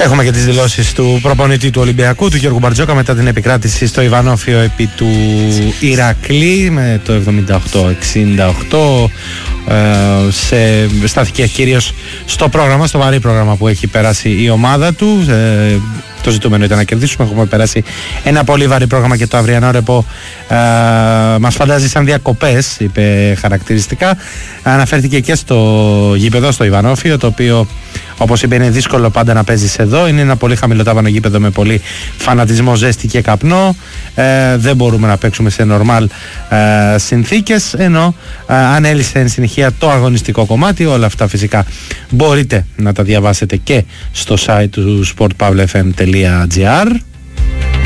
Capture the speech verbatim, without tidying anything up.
Έχουμε και τις δηλώσεις του προπονητή του Ολυμπιακού, του Γιώργου Μπαρτζόκα, μετά την επικράτηση στο Ιβανόφιο επί του Ηρακλή με το εβδομήντα οκτώ εξήντα οκτώ. Ε, σε, στάθηκε κυρίως στο πρόγραμμα, στο βαρύ πρόγραμμα που έχει περάσει η ομάδα του. Ε, το ζητούμενο ήταν να κερδίσουμε. Έχουμε περάσει ένα πολύ βαρύ πρόγραμμα και το αυριανό ρεπό ε, μας φαντάζει σαν διακοπές, είπε χαρακτηριστικά. Αναφέρθηκε και στο γήπεδο, στο Ιβανόφιο, το οποίο, όπως είπε, είναι δύσκολο πάντα να παίζεις εδώ. Είναι ένα πολύ χαμηλοτάβανο γήπεδο με πολύ φανατισμό, ζέστη και καπνό. Ε, δεν μπορούμε να παίξουμε σε νορμάλ ε, συνθήκες. Ενώ ε, αν έλυσε εν συνεχεία το αγωνιστικό κομμάτι, όλα αυτά φυσικά μπορείτε να τα διαβάσετε και στο site του sport pavlefm τελεία gr.